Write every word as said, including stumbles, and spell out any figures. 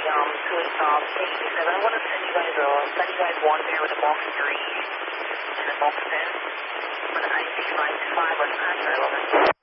um, Twin Stop K two seven. I want to send you guys a, send you guys one there with a box three and a box ten. For the nine six five two five on the contract, over.